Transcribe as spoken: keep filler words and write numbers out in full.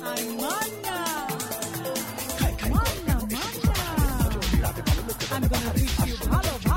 Ay, mana. Mana, mana. I'm gonna teach you how to